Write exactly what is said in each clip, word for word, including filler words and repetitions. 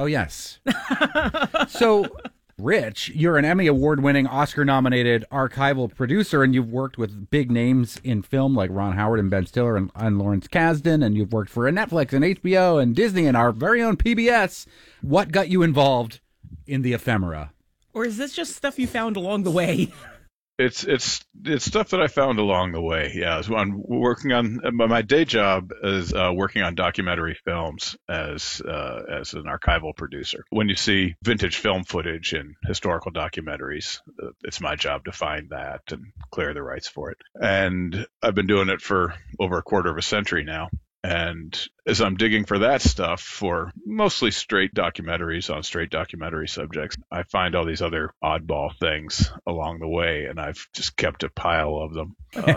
Oh, yes. So, Rich, you're an Emmy Award-winning, Oscar-nominated archival producer, and you've worked with big names in film like Ron Howard and Ben Stiller and, and Lawrence Kasdan, and you've worked for Netflix and H B O and Disney and our very own P B S. What got you involved in the ephemera? Or is this just stuff you found along the way? It's it's it's stuff that I found along the way. Yeah, so I'm working on my day job is uh, working on documentary films as uh, as an archival producer. When you see vintage film footage in historical documentaries, uh, it's my job to find that and clear the rights for it. And I've been doing it for over a quarter of a century now. And as I'm digging for that stuff, for mostly straight documentaries on straight documentary subjects, I find all these other oddball things along the way, and I've just kept a pile of them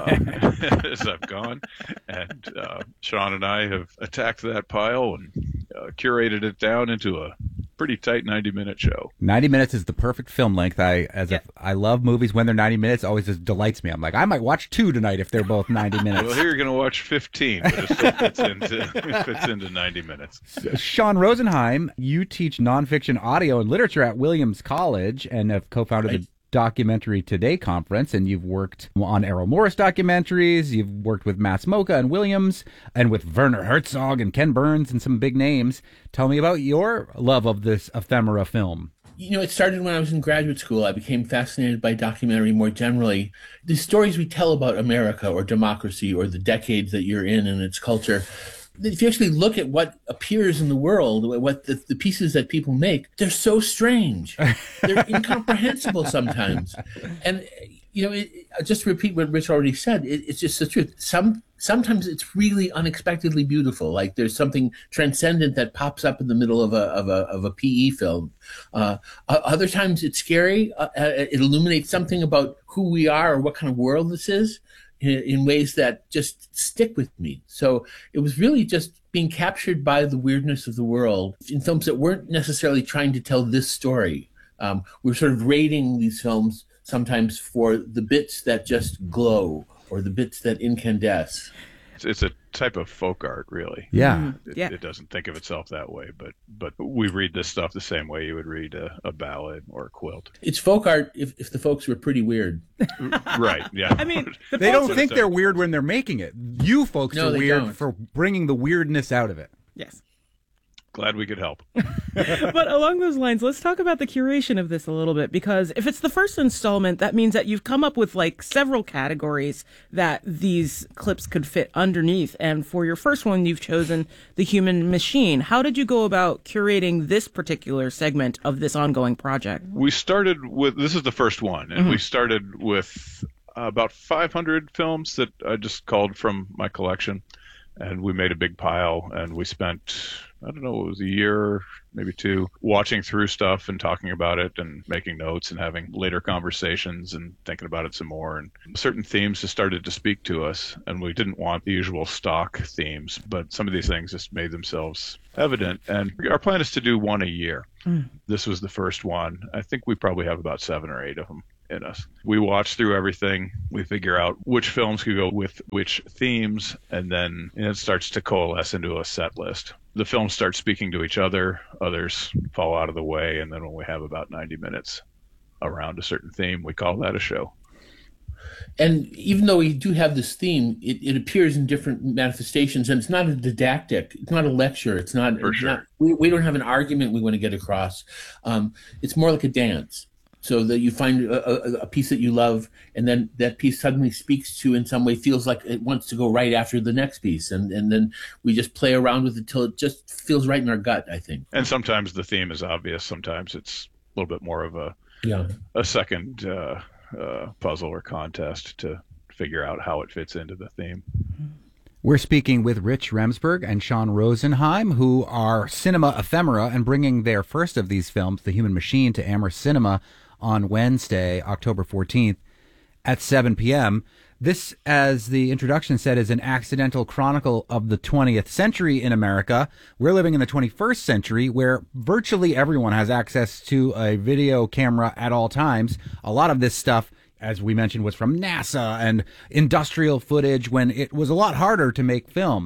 uh, as I've gone. And uh, Sean and I have attacked that pile and uh, curated it down into a pretty tight ninety minute show. ninety minutes is the perfect film length. I as Yeah. a, I love movies when they're ninety minutes. It always just delights me. I'm like, I might watch two tonight if they're both ninety minutes. Well, here you're going to watch fifteen, but it still fits into, it fits into ninety minutes. Sean Rosenheim, you teach nonfiction audio and literature at Williams College and have co-founded Right. the Documentary Today conference, and you've worked on Errol Morris documentaries. You've worked with Matt Smoka and Williams, and with Werner Herzog and Ken Burns and some big names. Tell me about your love of this ephemera film. You know, it started when I was in graduate school. I became fascinated by documentary more generally. The stories we tell about America or democracy or the decades that you're in and its culture, if you actually look at what appears in the world, what the, the pieces that people make, they're so strange. They're incomprehensible sometimes. And, you know, it, just to repeat what Rich already said, it, it's just the truth. Some Sometimes it's really unexpectedly beautiful. Like there's something transcendent that pops up in the middle of a of a of a P E film. Uh, other times it's scary. Uh, it illuminates something about who we are or what kind of world this is in, in ways that just stick with me. So it was really just being captured by the weirdness of the world in films that weren't necessarily trying to tell this story. Um, we're sort of rating these films sometimes for the bits that just glow or the bits that incandesce. It's, it's a type of folk art, really. Yeah. It, Yeah. it doesn't think of itself that way, but but we read this stuff the same way you would read a, a ballad or a quilt. It's folk art if, if the folks were pretty weird. Right, yeah. I mean, the They don't folks- think they're weird when they're making it. You folks No, are they weird don't. for bringing the weirdness out of it. Yes. Glad we could help. But along those lines, let's talk about the curation of this a little bit, because if it's the first installment, that means that you've come up with like several categories that these clips could fit underneath. And for your first one, you've chosen the human machine. How did you go about curating this particular segment of this ongoing project? We started with, this is the first one, and we started with uh, about five hundred films that I just called from my collection. And we made a big pile, and we spent, I don't know, it was a year, maybe two, watching through stuff and talking about it and making notes and having later conversations and thinking about it some more. And certain themes just started to speak to us, and we didn't want the usual stock themes, but some of these things just made themselves evident. And our plan is to do one a year. Mm. This was the first one. I think we probably have about seven or eight of them in us. We watch through everything. We figure out which films could go with which themes, and then it starts to coalesce into a set list. The films start speaking to each other, others fall out of the way, and then when we have about ninety minutes around a certain theme, we call that a show. And even though we do have this theme, it, it appears in different manifestations, and it's not a didactic, it's not a lecture, it's not, For it's sure. not we, we don't have an argument we want to get across. Um, it's more like a dance. So that you find a, a, a piece that you love, and then that piece suddenly speaks to, in some way, feels like it wants to go right after the next piece. And, and then we just play around with it till it just feels right in our gut, I think. And sometimes the theme is obvious. Sometimes it's a little bit more of a, Yeah. a second uh, uh, puzzle or contest to figure out how it fits into the theme. We're speaking with Rich Remsburg and Sean Rosenheim, who are cinema ephemera and bringing their first of these films, The Human Machine, to Amherst Cinema on Wednesday, October fourteenth at seven p.m. This, as the introduction said, is an accidental chronicle of the twentieth century in America. We're living in the twenty-first century, where virtually everyone has access to a video camera at all times. A lot of this stuff, as we mentioned, was from NASA and industrial footage when it was a lot harder to make films.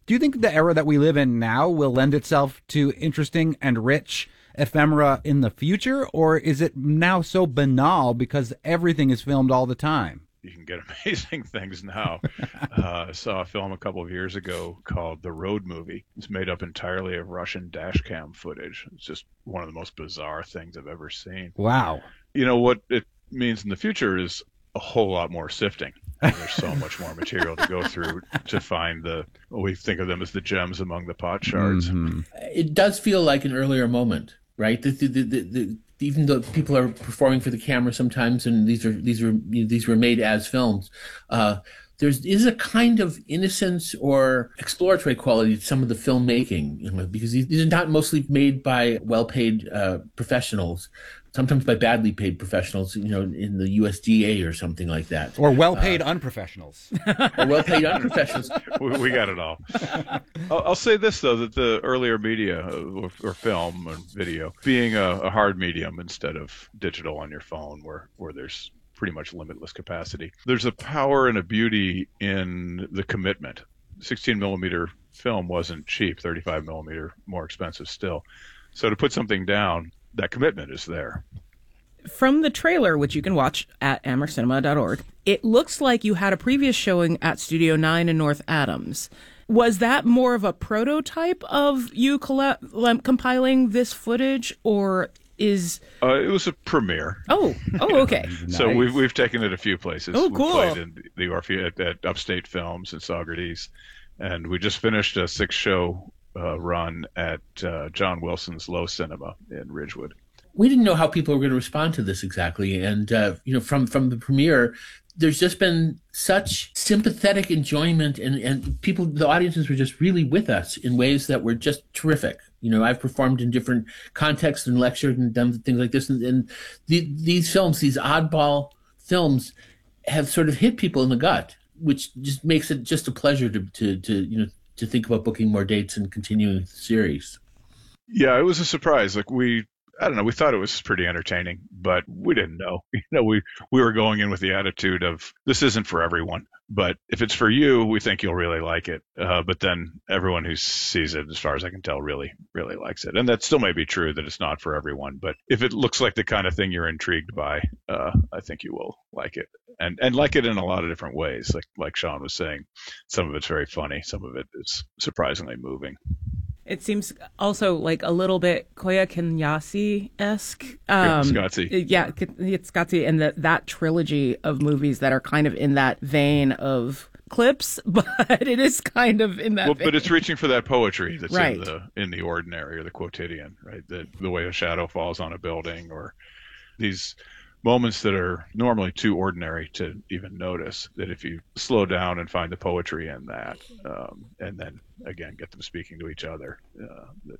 Do you think the era that we live in now will lend itself to interesting and rich ephemera in the future, or is it now so banal because everything is filmed all the time? You can get amazing things now. uh, I saw a film a couple of years ago called The Road Movie. It's made up entirely of Russian dash cam footage. It's just one of the most bizarre things I've ever seen. Wow. You know, what it means in the future is a whole lot more sifting. And there's so much more material to go through to find the, what we think of them as the gems among the pot shards. Mm-hmm. It does feel like an earlier moment, right? The, the, the, the, the, even though people are performing for the camera sometimes, and these are these are these were made as films, uh, there is a kind of innocence or exploratory quality to some of the filmmaking, you know, because these are not mostly made by well-paid uh, professionals. Sometimes by badly paid professionals, you know, in the U S D A or something like that. Or well-paid uh, unprofessionals. Or well-paid unprofessionals. we, we got it all. I'll, I'll say this, though, that the earlier media, or, or film or video, being a, a hard medium instead of digital on your phone where, where there's pretty much limitless capacity, there's a power and a beauty in the commitment. sixteen millimeter film wasn't cheap, thirty-five millimeter more expensive still. So to put something down, that commitment is there. From the trailer, which you can watch at amherst cinema dot org, it looks like you had a previous showing at Studio nine in North Adams. Was that more of a prototype of you coll- compiling this footage, or is... Uh, it was a premiere. Oh, oh, okay. Nice. So we've, we've taken it a few places. Oh, we cool. played in the Orpheum at, at Upstate Films in Saugerties, and we just finished a six-show Uh, run at uh, John Wilson's Low Cinema in Ridgewood. We didn't know how people were going to respond to this exactly, and uh, you know, from from the premiere, there's just been such sympathetic enjoyment, and and people, the audiences were just really with us in ways that were just terrific. You know, I've performed in different contexts and lectured and done things like this, and, and the, these films, these oddball films, have sort of hit people in the gut, which just makes it just a pleasure to to, to you know. to think about booking more dates and continuing the series. Yeah, it was a surprise. Like we, I don't know, we thought it was pretty entertaining, but we didn't know. You know, we, we were going in with the attitude of this isn't for everyone, but if it's for you, we think you'll really like it. Uh, but then everyone who sees it, as far as I can tell, really, really likes it. And that still may be true that it's not for everyone, but if it looks like the kind of thing you're intrigued by, uh, I think you will like it. And and like it in a lot of different ways. Like like Sean was saying, some of it's very funny. Some of it is surprisingly moving. It seems also like a little bit Koya Kenyasi-esque. Um, Scotzi. Yeah, it's Scotzi, and that that trilogy of movies that are kind of in that vein of clips, but it is kind of in that well, vein. But it's reaching for that poetry that's right. in the in the ordinary or the quotidian, right? The, the way a shadow falls on a building, or these moments that are normally too ordinary to even notice, that if you slow down and find the poetry in that, um, and then again get them speaking to each other, uh, that,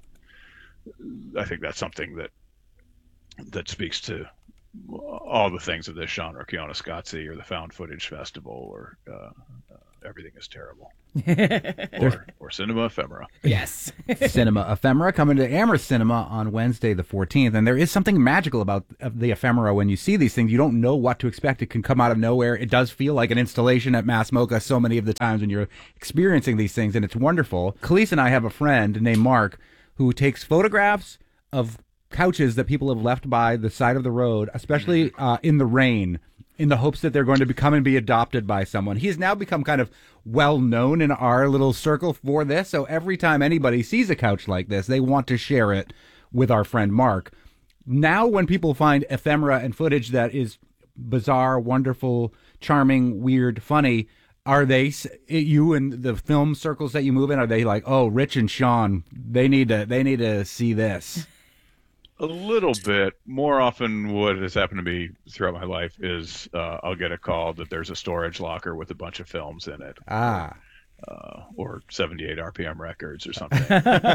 I think that's something that that speaks to all the things of this genre, Keonoscatsi or the Found Footage Festival, or uh, uh, Everything is Terrible, or, or Cinema Ephemera. Yes. Cinema Ephemera coming to Amherst Cinema on Wednesday the fourteenth. And there is something magical about the ephemera. When you see these things, you don't know what to expect. It can come out of nowhere. It does feel like an installation at Mass Mocha so many of the times when you're experiencing these things, and it's wonderful. Khalees and I have a friend named Mark who takes photographs of couches that people have left by the side of the road, especially uh, in the rain, in the hopes that they're going to become and be adopted by someone. He has now become kind of well known in our little circle for this. So every time anybody sees a couch like this, they want to share it with our friend Mark. Now when people find ephemera and footage that is bizarre, wonderful, charming, weird, funny, are they, you and the film circles that you move in, are they like, oh, Rich and Sean, they need to, they need to see this? A little bit. More often what has happened to me throughout my life is uh, I'll get a call that there's a storage locker with a bunch of films in it. Ah. Uh, or seventy-eight R P M records or something.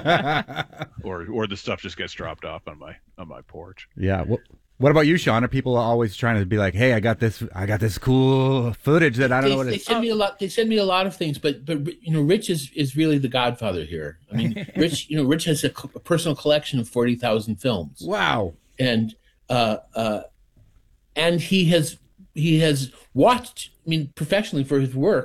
or or the stuff just gets dropped off on my on my porch. Yeah. Well, what about you, Sean? Are people always trying to be like, "Hey, I got this, I got this cool footage that I don't they, know what they it's." send me a lot. They send me a lot of things, but but you know, Rich is, is really the godfather here. I mean, Rich, you know, Rich has a, a personal collection of forty thousand films. Wow. And uh, uh, and he has he has watched. I mean, professionally for his work,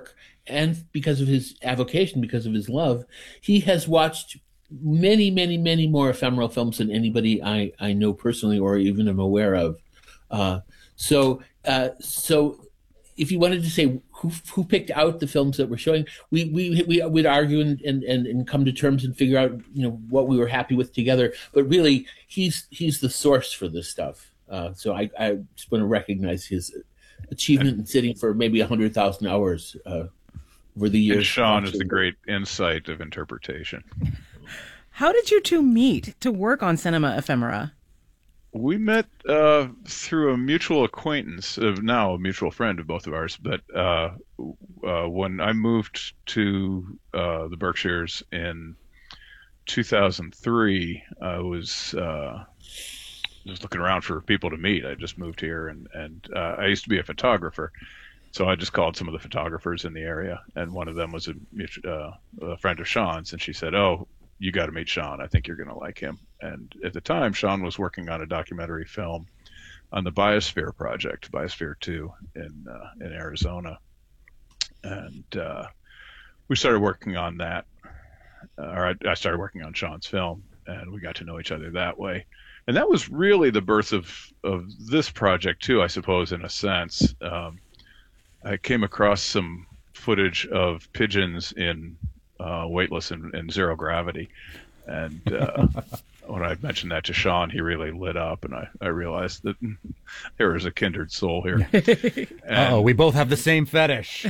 and because of his avocation, because of his love, he has watched many, many, many more ephemeral films than anybody I, I know personally or even am aware of. Uh, so, uh, so if you wanted to say who who picked out the films that we're showing, we we we would argue and, and, and come to terms and figure out, you know, what we were happy with together. But really, he's he's the source for this stuff. Uh, so I, I just want to recognize his achievement in sitting for maybe a hundred thousand hours uh, over the years. And Sean is the great insight of interpretation. How did you two meet to work on Cinema Ephemera? We met uh, through a mutual acquaintance, of now a mutual friend of both of ours. But uh, uh, when I moved to uh, the Berkshires in two thousand three, I was uh, just looking around for people to meet. I just moved here, and and uh, I used to be a photographer, so I just called some of the photographers in the area, and one of them was a, uh, a friend of Sean's, and she said, "Oh, you got to meet Sean. I think you're going to like him." And at the time, Sean was working on a documentary film on the Biosphere Project, Biosphere two, in uh, in Arizona, and uh, we started working on that. Uh, or I, I started working on Sean's film, and we got to know each other that way. And that was really the birth of of this project too, I suppose, in a sense. Um, I came across some footage of pigeons in uh, weightless and, and zero gravity, and uh, when I mentioned that to Sean, he really lit up, and I, I realized that there was a kindred soul here. Oh, we both have the same fetish.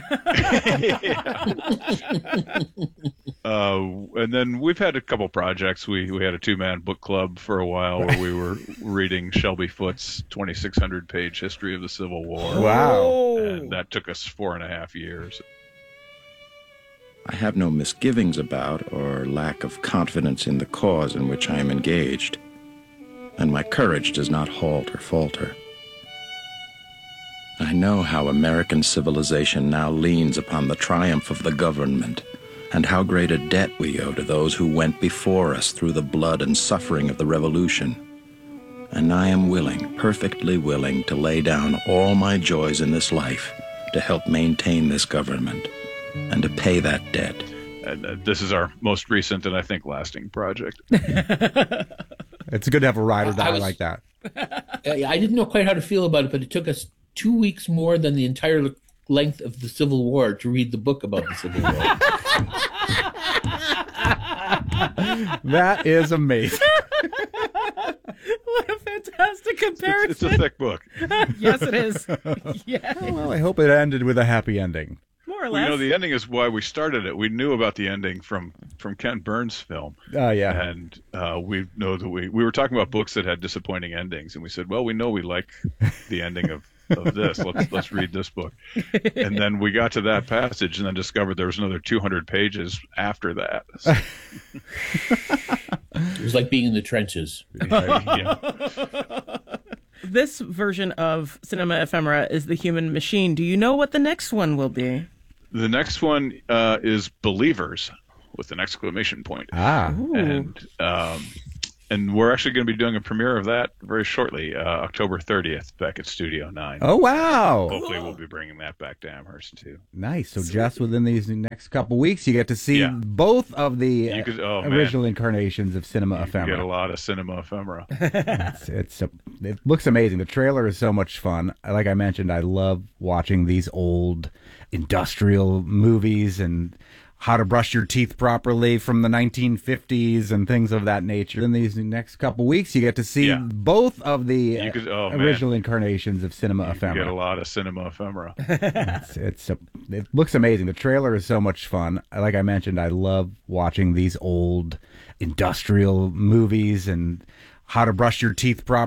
uh, and then we've had a couple projects. We we had a two-man book club for a while where we were reading Shelby Foote's twenty-six hundred page history of the Civil War. Wow. And that took us four and a half years. I have no misgivings about or lack of confidence in the cause in which I am engaged, and my courage does not halt or falter. I know how American civilization now leans upon the triumph of the government, and how great a debt we owe to those who went before us through the blood and suffering of the Revolution. And I am willing, perfectly willing, to lay down all my joys in this life to help maintain this government and to pay that debt. And uh, this is our most recent and I think lasting project. It's good to have a ride or die was, like that. I didn't know quite how to feel about it, but it took us two weeks more than the entire length of the Civil War to read the book about the Civil War. That is amazing. What a fantastic comparison. It's, it's a thick book. Yes, it is. Yeah. Well, I hope it ended with a happy ending. More or Well, less. you know, the ending is why we started it. We knew about the ending from, from Ken Burns' film. Oh, yeah. And uh, we know that we, we were talking about books that had disappointing endings. And we said, well, we know we like the ending of, of this. Let's, let's read this book. And then we got to that passage and then discovered there was another two hundred pages after that. So, It was like being in the trenches. yeah. This version of Cinema Ephemera is The Human Machine. Do you know what the next one will be? The next one uh, is Believers with an exclamation point. Ah. And um, and we're actually going to be doing a premiere of that very shortly, uh, October thirtieth, back at Studio nine. Oh, wow. Hopefully we'll be bringing that back to Amherst, too. Nice. So just within these next couple weeks, you get to see Yeah. both of the You could- oh, man. original incarnations of Cinema You Ephemera. get a lot of cinema ephemera. It's, it's a, it looks amazing. The trailer is so much fun. Like I mentioned, I love watching these old industrial movies and How to Brush Your Teeth Properly from the nineteen fifties and things of that nature. In these next couple weeks, you get to see Yeah. both of the You could- oh, man. original incarnations of Cinema You Ephemera. get a lot of cinema ephemera. It's, it's a, it looks amazing. The trailer is so much fun. Like I mentioned, I love watching these old industrial movies and How to Brush Your Teeth Properly